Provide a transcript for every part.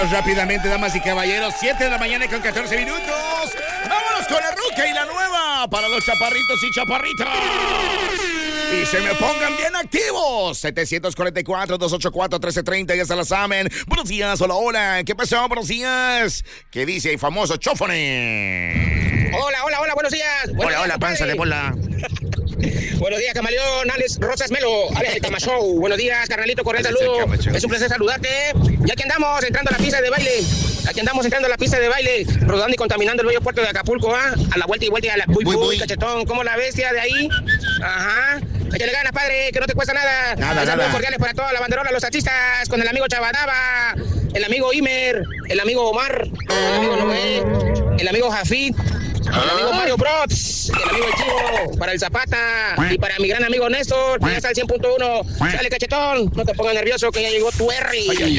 Vámonos rápidamente, damas y caballeros. 7 de la mañana con 14 minutos. Vámonos con la ruca y la nueva para los chaparritos y chaparritas. Y se me pongan bien activos. 744-284-1330, ya se la saben. Buenos días, hola, hola. ¿Qué pasó? Buenos días. ¿Qué dice el famoso Chofone? Hola, buenos días. Hola, panza de bola. Buenos días, camaleón, Alex Rosas Melo, Alex el Cama Show. Buenos días, carnalito, cordial saludo. Es un placer saludarte. Ya que andamos entrando a la pista de baile. Rodando y contaminando el bello puerto de Acapulco, ¿ah? A la vuelta y vuelta y a la buy, cachetón. ¿Cómo la bestia de ahí? Ajá. Échale ganas, padre, que no te cuesta nada. Saludos cordiales para toda la banderola, los artistas, con el amigo Chabadaba, el amigo Imer, el amigo Omar, el amigo Noé, el amigo Jafid, el amigo Mario Bros, el amigo El Chivo, para el Zapata y para mi gran amigo Néstor, que ya está al 100.1. Dale, cachetón, no te pongas nervioso que ya llegó tu R.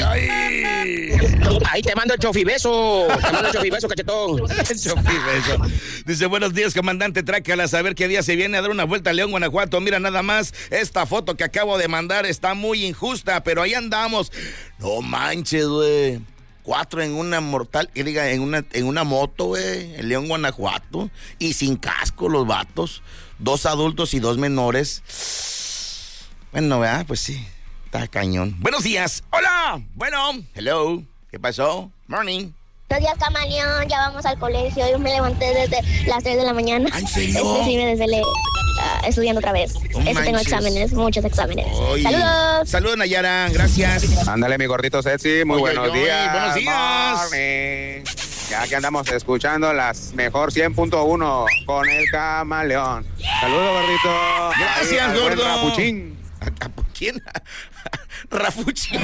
Ahí te mando el chofibeso. Cachetón. El chofibeso. Dice, buenos días, comandante Trácala, a saber qué día se viene a dar una vuelta a León, Guanajuato. Mira nada más, esta foto que acabo de mandar está muy injusta, pero ahí andamos. No manches, güey. 4 en una mortal, que diga, en una moto, güey, en León, Guanajuato, y sin casco los vatos, 2 adultos y 2 menores. Bueno, ¿verdad? Pues sí, está cañón. Buenos días, hola, bueno, hello, ¿qué pasó? Morning. Buenos días, camaleón, ya vamos al colegio, yo me levanté desde las 3 de la mañana. ¿En serio? Desde estudiando otra vez. Tengo exámenes, muchos exámenes. Oye. Saludos. Saludos, Nayara, gracias. Ándale, mi gordito sexy, muy buenos días. Buenos días. Morning. Ya que andamos escuchando las mejor 100.1 con el camaleón. Saludos, gordito. Gracias, gordo. Rapuchín. ¿Quién? Rafuchín.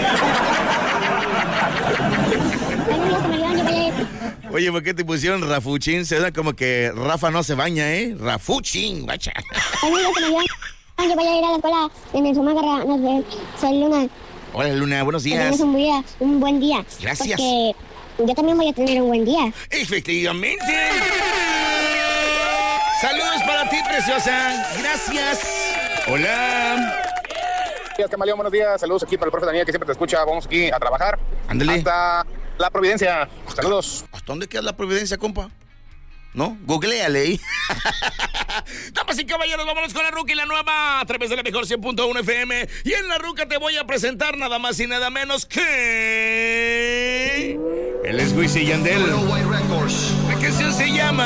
Oye, ¿por qué te pusieron Rafuchín? Se da como que Rafa no se baña, ¿eh? Rafuchín, guacha. Yo voy a ir a la escuela en el Somagarra, no sé, soy Luna. Hola, Luna, buenos días. Un buen día. Gracias. Porque yo también voy a tener un buen día. Efectivamente. Saludos para ti, preciosa. Gracias. Hola. Buenos días, camaleón, buenos días. Saludos aquí para el profe Daniel, que siempre te escucha. Vamos aquí a trabajar. Ándale. Hasta La Providencia. Saludos. ¿Hasta dónde queda La Providencia, compa? ¿No? Googleale ahí. Damas y caballeros, vámonos con la ruca y la nueva a través de la mejor 100.1 FM. Y en la ruca te voy a presentar nada más y nada menos que... Él es Wisin y Yandel. La canción se llama